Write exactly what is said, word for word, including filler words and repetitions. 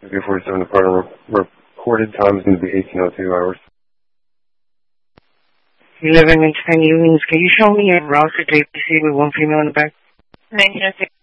zero forty-seven departure. Reported time is going to be eighteen oh two hours. eleven and ten Unions, can you show me a browser to A P C with one female in the back? nineteen oh six.